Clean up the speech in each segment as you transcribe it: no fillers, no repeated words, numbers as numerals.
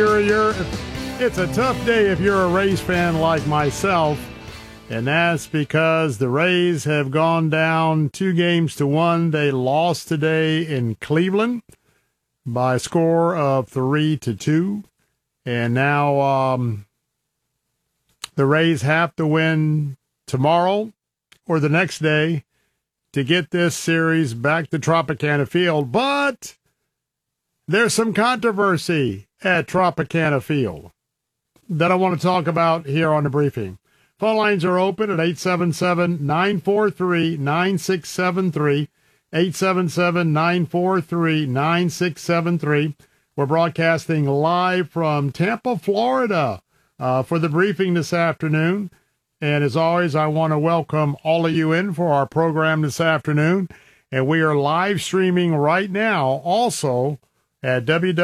it's a tough day if you're a Rays fan like myself, and that's because the Rays have gone down 2-1. They lost today in Cleveland by a score of 3-2, and now the Rays have to win tomorrow or the next day to get this series back to Tropicana Field, but there's some controversy at Tropicana Field that I want to talk about here on the briefing. Phone lines are open at 877-943-9673, 877-943-9673. We're broadcasting live from Tampa, Florida, for the briefing this afternoon. And as always, I want to welcome all of you in for our program this afternoon. And we are live streaming right now also at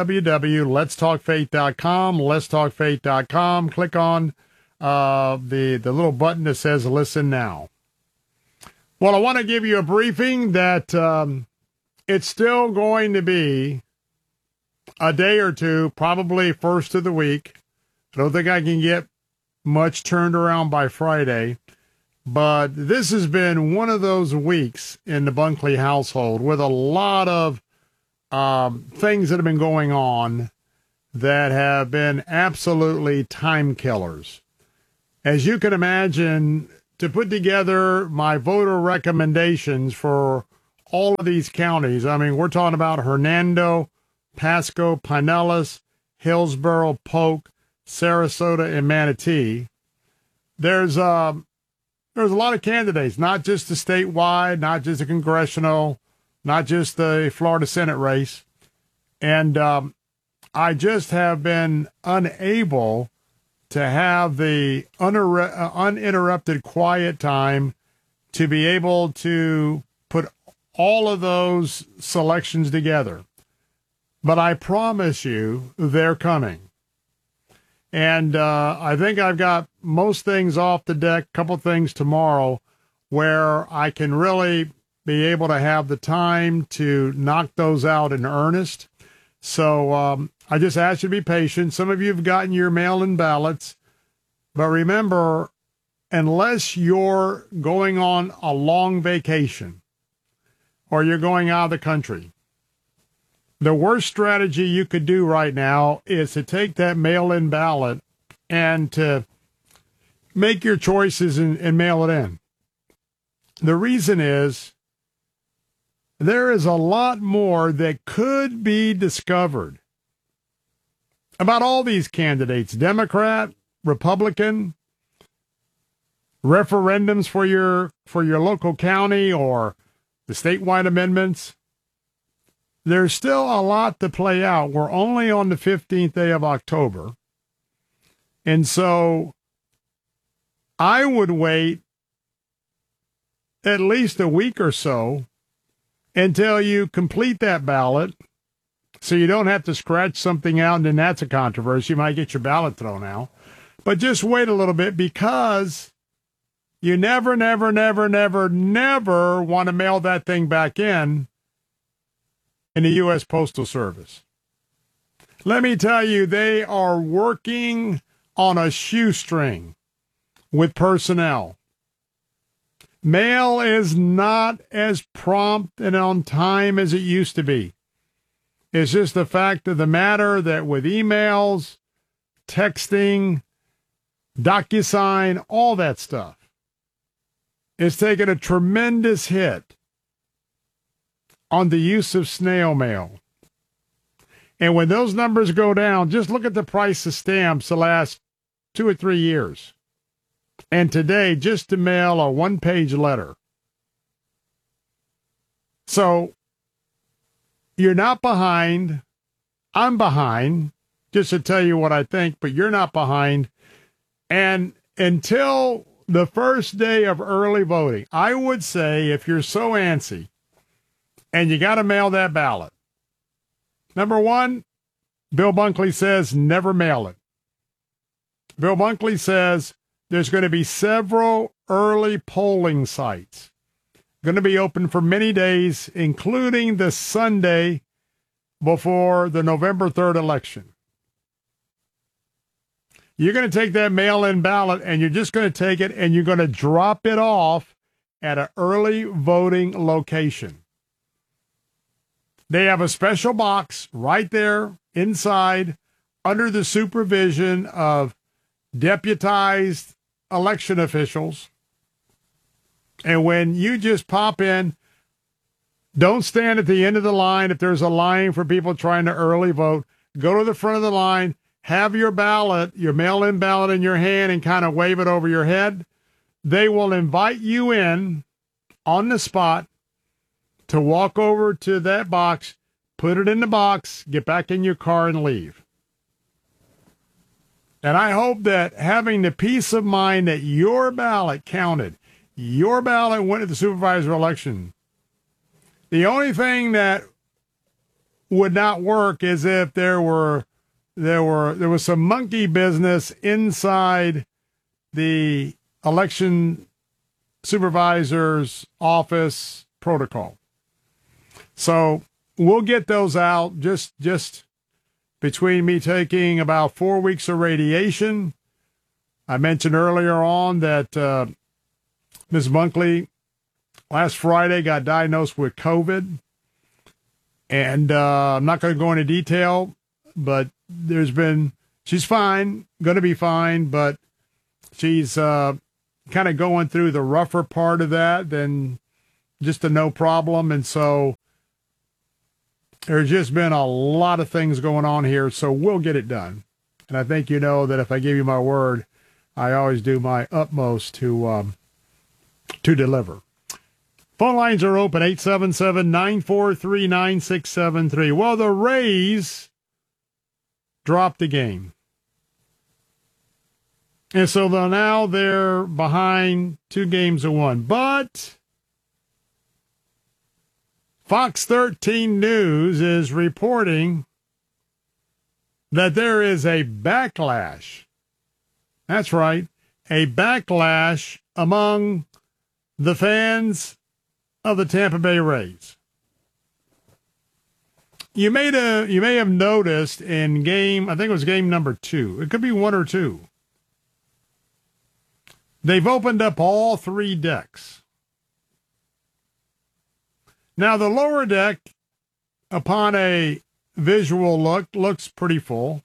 www.letstalkfaith.com, letstalkfaith.com. Click on the little button that says Listen Now. Well, I want to give you a briefing that it's still going to be a day or two, probably first of the week. I don't think I can get much turned around by Friday, but this has been one of those weeks in the Bunkley household with a lot of things that have been going on that have been absolutely time killers. As you can imagine, to put together my voter recommendations for all of these counties, I mean, we're talking about Hernando, Pasco, Pinellas, Hillsborough, Polk, Sarasota, and Manatee. There's a lot of candidates, not just the statewide, not just the congressional, not just the Florida Senate race. And I just have been unable to have the uninterrupted quiet time to be able to put all of those selections together. But I promise you, they're coming. And I think I've got most things off the deck, a couple things tomorrow, where I can really be able to have the time to knock those out in earnest. So I just ask you to be patient. Some of you have gotten your mail-in ballots. But remember, unless you're going on a long vacation or you're going out of the country, the worst strategy you could do right now is to take that mail-in ballot and to make your choices and mail it in. The reason is there is a lot more that could be discovered about all these candidates, Democrat, Republican, referendums for your local county or the statewide amendments. There's still a lot to play out. We're only on the 15th day of October. And so I would wait at least a week or so until you complete that ballot so you don't have to scratch something out and then that's a controversy. You might get your ballot thrown out. But just wait a little bit because you never want to mail that thing back in the U.S. Postal Service. Let me tell you, they are working on a shoestring with personnel. Mail is not as prompt and on time as it used to be. It's just the fact of the matter that with emails, texting, DocuSign, all that stuff, it's taken a tremendous hit on the use of snail mail. And when those numbers go down, just look at the price of stamps the last 2 or 3 years. And today, just to mail a one-page letter. So you're not behind. I'm behind, just to tell you what I think, but you're not behind. And until the first day of early voting, I would say if you're so antsy and you got to mail that ballot, number one, Bill Bunkley says never mail it. Bill Bunkley says there's going to be several early polling sites going to be open for many days, including the Sunday before the November 3rd election. You're going to take that mail-in ballot and you're just going to take it and you're going to drop it off at an early voting location. They have a special box right there inside under the supervision of deputized election officials. And when you just pop in, don't stand at the end of the line if there's a line for people trying to early vote. Go to the front of the line, have your ballot, your mail-in ballot in your hand and kind of wave it over your head. They will invite you in on the spot to walk over to that box, put it in the box, get back in your car and leave. And I hope that having the peace of mind that your ballot counted, your ballot went to the supervisor election. The only thing that would not work is if there was some monkey business inside the election supervisor's office protocol. So we'll get those out just between me taking about 4 weeks of radiation. I mentioned earlier on that Ms. Bunkley last Friday got diagnosed with COVID. And I'm not going to go into detail, but she's fine, going to be fine, but she's kind of going through the rougher part of that than just a no problem. And so there's just been a lot of things going on here, so we'll get it done. And I think you know that if I give you my word, I always do my utmost to deliver. Phone lines are open, 877-943-9673. Well, the Rays dropped the game. And so now they're behind 2-1. But Fox 13 News is reporting that there is a backlash. That's right, a backlash among the fans of the Tampa Bay Rays. You may have noticed in game, I think it was game number 2. It could be 1 or 2. They've opened up all 3 decks. Now the lower deck, upon a visual look, looks pretty full.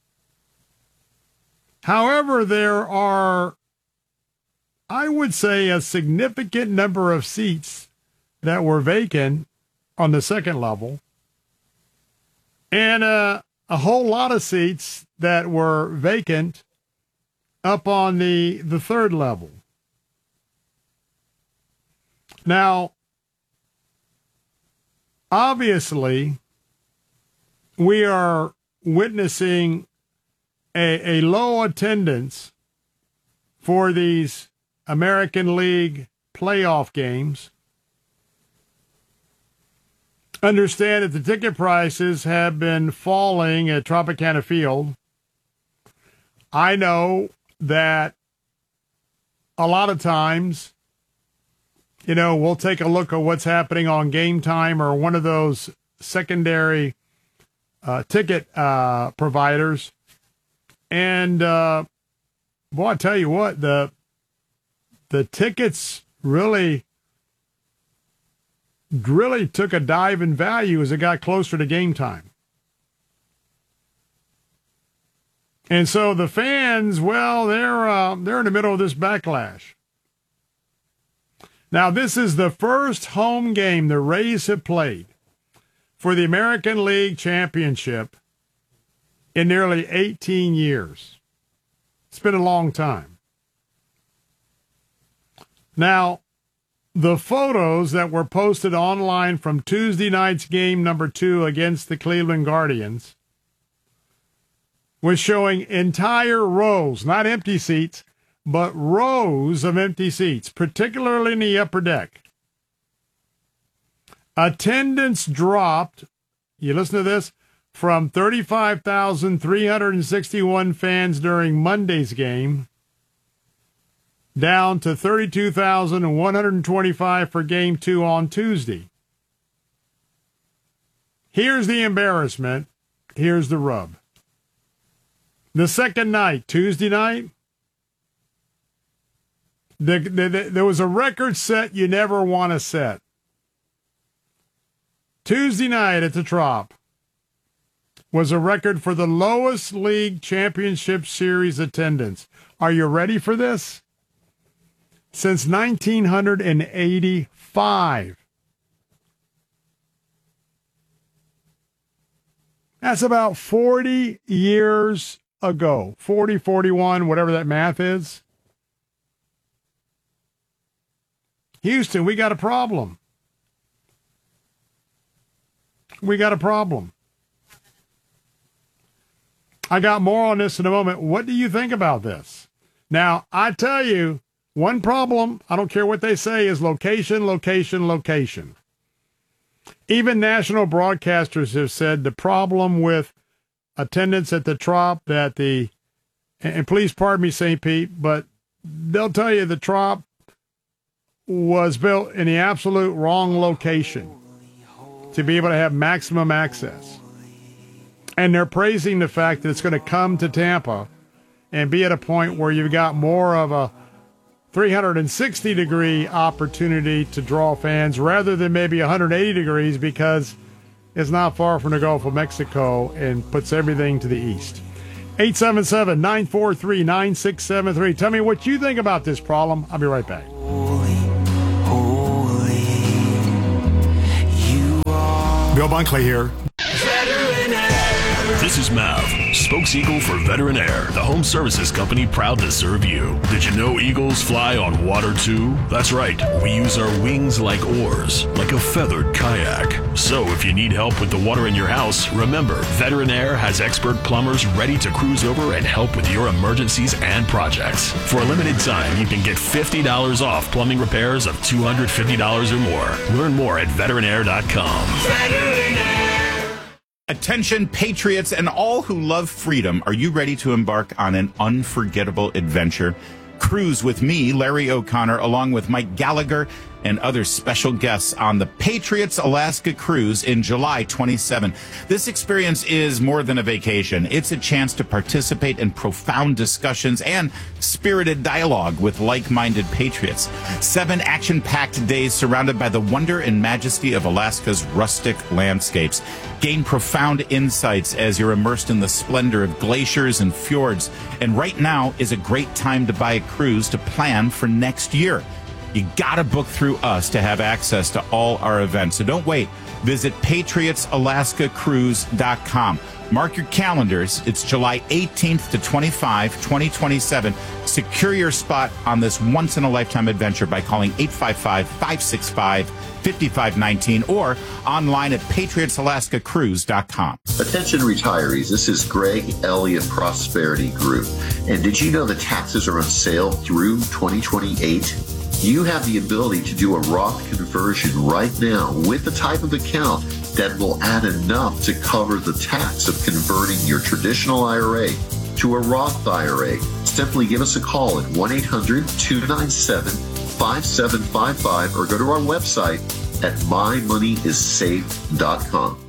However, there are, I would say, a significant number of seats that were vacant on the second level, and a whole lot of seats that were vacant up on the third level. Now, obviously, we are witnessing a low attendance for these American League playoff games. Understand that the ticket prices have been falling at Tropicana Field. I know that a lot of times, we'll take a look at what's happening on Game Time or one of those secondary ticket providers. And, boy, I tell you what, the tickets really took a dive in value as it got closer to game time. And so the fans, well, they're in the middle of this backlash. Now, this is the first home game the Rays have played for the American League Championship in nearly 18 years. It's been a long time. Now, the photos that were posted online from Tuesday night's game number 2 against the Cleveland Guardians was showing entire rows, not empty seats, but rows of empty seats, particularly in the upper deck. Attendance dropped, you listen to this, from 35,361 fans during Monday's game down to 32,125 for Game 2 on Tuesday. Here's the embarrassment. Here's the rub. The second night, Tuesday night, there was a record set you never want to set. Tuesday night at the Trop was a record for the lowest league championship series attendance. Are you ready for this? Since 1985. That's about 40 years ago. 40, 41, whatever that math is. Houston, we got a problem. We got a problem. I got more on this in a moment. What do you think about this? Now, I tell you, one problem, I don't care what they say, is location, location, location. Even national broadcasters have said the problem with attendance at the Trop and please pardon me, St. Pete, but they'll tell you the Trop was built in the absolute wrong location to be able to have maximum access. And they're praising the fact that it's going to come to Tampa and be at a point where you've got more of a 360-degree opportunity to draw fans rather than maybe 180 degrees because it's not far from the Gulf of Mexico and puts everything to the east. 877-943-9673. Tell me what you think about this problem. I'll be right back. Bill Bunkley here. This is Mav, spokes Eagle for Veteran Air, the home services company proud to serve you. Did you know eagles fly on water too? That's right, we use our wings like oars, like a feathered kayak. So if you need help with the water in your house, remember, Veteran Air has expert plumbers ready to cruise over and help with your emergencies and projects. For a limited time, you can get $50 off plumbing repairs of $250 or more. Learn more at veteranair.com. Veteran Air. Attention, patriots, and all who love freedom. Are you ready to embark on an unforgettable adventure? Cruise with me, Larry O'Connor, along with Mike Gallagher and other special guests on the Patriots Alaska Cruise in July 27. This experience is more than a vacation. It's a chance to participate in profound discussions and spirited dialogue with like-minded patriots. 7 action-packed days surrounded by the wonder and majesty of Alaska's rustic landscapes. Gain profound insights as you're immersed in the splendor of glaciers and fjords. And right now is a great time to buy a cruise to plan for next year. You gotta book through us to have access to all our events. So don't wait. Visit PatriotsAlaskaCruise.com. Mark your calendars. It's July 18th to 25, 2027. Secure your spot on this once-in-a-lifetime adventure by calling 855-565-5519 or online at PatriotsAlaskaCruise.com. Attention retirees, this is Greg Elliott Prosperity Group. And did you know that taxes are on sale through 2028? You have the ability to do a Roth conversion right now with the type of account that will add enough to cover the tax of converting your traditional IRA to a Roth IRA. Simply give us a call at 1-800-297-5755 or go to our website at mymoneyissafe.com.